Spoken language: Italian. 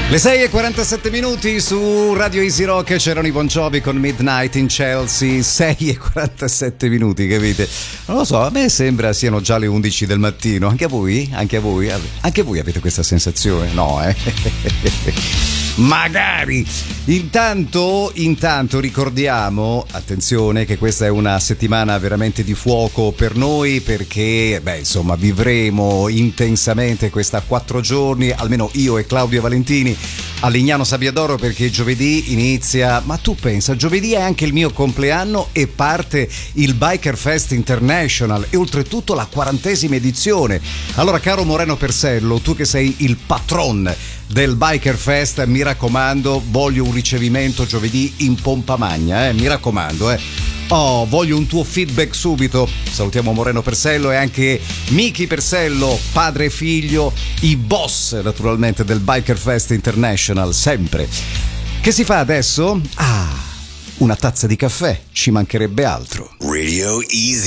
Le 6:47 minuti su Radio Easy Rock, c'erano i Bon Jovi con Midnight in Chelsea. 6:47 minuti, capite? Non lo so, a me sembra siano già le 11 del mattino. Anche a voi? Anche voi avete questa sensazione? No, magari. Intanto ricordiamo, attenzione, che questa è una settimana veramente di fuoco per noi, perché vivremo intensamente questa 4 giorni, almeno io e Claudio Valentini, a Lignano Sabbiadoro, perché giovedì inizia, ma tu pensa, giovedì è anche il mio compleanno e parte il Biker Fest International e oltretutto la 40ª edizione. Allora, caro Moreno Persello, tu che sei il patron del Biker Fest, mi raccomando, voglio un ricevimento giovedì in pompa magna, mi raccomando, Oh, voglio un tuo feedback subito. Salutiamo Moreno Persello e anche Miki Persello, padre e figlio, i boss naturalmente del Biker Fest International, sempre. Che si fa adesso? Una tazza di caffè, ci mancherebbe altro. Radio Easy.